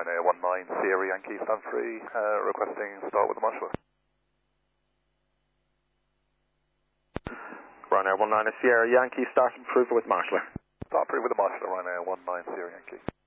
Ryanair 19 Sierra Yankee stand free, requesting start with the marshaller. Ryanair 19 Sierra Yankee, start and approval with marshaller. Start approval with the marshaller, Ryanair 19 Sierra Yankee.